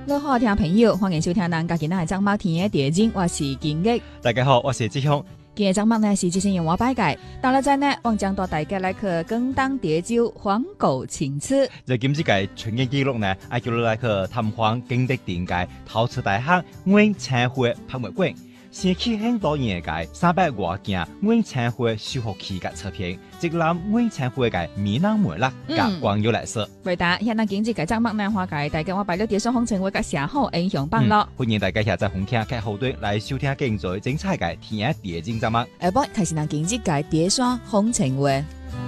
各位聽朋友，歡迎收聽咱家今日嘅節目《田野地景》，我是金玉。 大家好，我是志雄。 今日節目呢是之前由我擺介，到了在呢，我將帶大家來去廣東蝶洲黃狗青池。 就今次嘅春景記錄呢，愛叫你來去探訪景德鎮嘅陶瓷大學永青會博物館。先去很多年嘅300多件永青會修復期嘅作品，即攬永青會嘅美男美女甲光耀來說。 為大現在經濟嘅節目呢，話介大家我擺咗蝶洲風情會嘅社好影響榜咯。 歡迎大家下載紅聽開後端來收聽更多精彩嘅田野地景節目。 下晡開始咱經濟嘅蝶山風情會。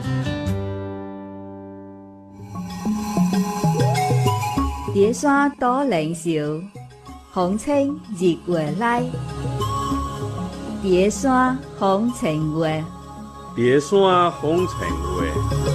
蝶山多靈秀，風情日月來。蝶山風情會， 蝶山風情會，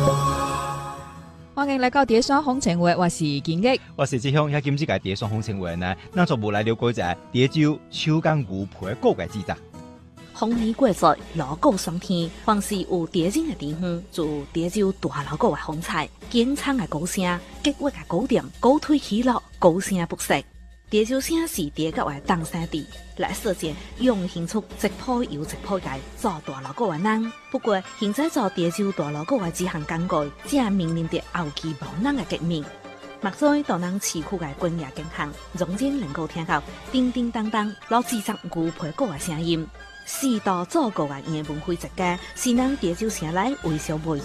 歡迎來到蝶山風情會，我是建益， 我是志雄。喺今次嘅蝶山風情會呢，咱就無來了解者蝶洲秋江牛皮糕嘅製作。 風味過節，鑼鼓喧天，凡是有蝶人嘅地方，就有蝶洲大鑼鼓嘅風采，經常嘅鼓聲，激活嘅鼓點，鼓推起落，鼓聲不息。蝶洲城是蝶角嘅東山地，來世間用興出直鋪又直鋪界做大鑼鼓嘅人。不過現在做蝶洲大鑼鼓嘅這項工具，正面臨着後期無人嘅革命。目前當人市區嘅工業進行，仍然能夠聽到叮叮當當攞製作牛皮糕嘅聲音。四大祖國嘅葉文輝一家是咱蝶洲城內為數未